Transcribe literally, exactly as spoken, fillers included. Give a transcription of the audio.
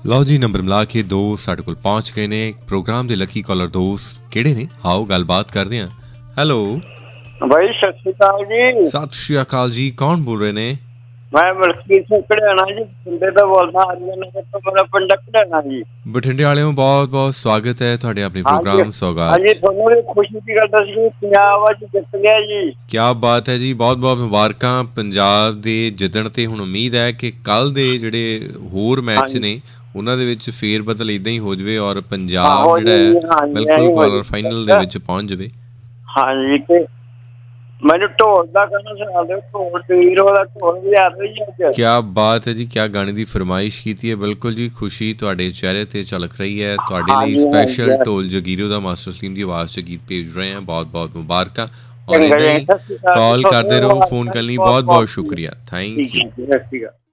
ਲਓ ਜੀ, ਨੰਬਰ ਮਿਲਾ ਕੇ ਦੋ ਸਾਡੇ ਕੋਲ ਪਹੁੰਚ ਗਏ ਨੇ। ਪ੍ਰੋਗਰਾਮ ਦੇ ਲੱਕੀ ਕਾਲਰ ਦੋਸਤ ਕਿਹੜੇ ਨੇ, ਆਓ ਗੱਲਬਾਤ ਕਰਦੇ ਹਾਂ। ਹੈਲੋ ਭਾਈ, ਸਤਿ ਸ਼੍ਰੀ ਅਕਾਲ ਜੀ। ਸਤਿ ਸ਼੍ਰੀ ਅਕਾਲ ਜੀ, ਕੌਣ ਬੋਲ ਰਹੇ ਨੇ? ਮੈਂ ਮਲਕੀਤ ਸਿੰਘ ਕੜਿਆਣਾ ਜੀ, ਬਠਿੰਡੇ ਤੋਂ ਬੋਲਦਾ। ਹਰਿਆਣਾ ਤੋਂ ਮੇਰਾ ਪਿੰਡ ਕੜਿਆਣਾ ਜੀ। ਬਠਿੰਡੇ ਵਾਲਿਆਂ ਨੂੰ ਬਹੁਤ ਬਹੁਤ ਸਵਾਗਤ ਹੈ ਤੁਹਾਡੇ ਆਪਣੇ ਪ੍ਰੋਗਰਾਮ ਸੌਗਾਤ। ਹਾਂਜੀ, ਤੁਹਾਨੂੰ ਵੀ ਖੁਸ਼ੀ ਦੀ ਗੱਲ ਦੱਸੀ, ਪੰਜਾਬ ਅੱਜ ਜਿੱਤ ਗਿਆ ਜੀ। ਕਿਆ ਬਾਤ ਹੈ ਜੀ, ਬਹੁਤ ਬਹੁਤ ਮੁਬਾਰਕਾਂ ਪੰਜਾਬ ਦੇ ਜਿੱਤਣ ਤੇ। ਹੁਣ ਉਮੀਦ ਹੈ ਕਿ ਕੱਲ ਦੇ ਜਿਹੜੇ ਹੋਰ ਮੈਚ ਨੇ ਉਹਨਾਂ ਦੇ ਵਿੱਚ ਫੇਰ ਬਦਲ ਏਦਾਂ ਹੀ ਹੋ ਜਾਵੇ ਔਰ ਪੰਜਾਬ ਜਿਹੜਾ ਹੈ ਬਿਲਕੁਲ ਕੁਆਰਟਰ ਫਾਈਨਲ ਦੇ ਵਿੱਚ ਪਹੁੰਚ ਜਾਵੇ। ਹਾਂਜੀ, ਤੇ ਮੈਨੂੰ ਢੋਲ ਦਾ ਗਾਣਾ ਸੁਣਾ ਦਿਓ। ਢੋਲ ਢੀਰੋ ਦਾ ਢੋਲ ਵੀ ਆ ਰਹੀ ਹੈ। ਕਿਆ ਬਾਤ ਹੈ ਜੀ, ਕਿਆ ਗਾਣੇ ਦੀ ਫਰਮਾਇਸ਼ ਕੀਤੀ ਹੈ। ਬਿਲਕੁਲ ਜੀ, ਖੁਸ਼ੀ ਤੁਹਾਡੇ ਚਿਹਰੇ ਤੇ ਝਲਕ ਰਹੀ ਹੈ। ਤੁਹਾਡੇ ਲਈ ਸਪੈਸ਼ਲ ਢੋਲ ਜਗੀਰੋ ਦਾ ਮਾਸਟਰ ਸਲੀਮ ਦੀ ਆਵਾਜ਼ 'ਚ ਗੀਤ ਭੇਜ ਰਹੇ ਹਾਂ। ਬਹੁਤ ਬਹੁਤ ਮੁਬਾਰਕਾਂ ਔਰ ਏਦਾਂ ਹੀ ਕਾਲ ਕਰਦੇ ਰਹੋ, ਫੋਨ ਕਰਨ ਲਈ ਬਹੁਤ ਬਹੁਤ ਸ਼ੁਕਰੀਆ। Thank you.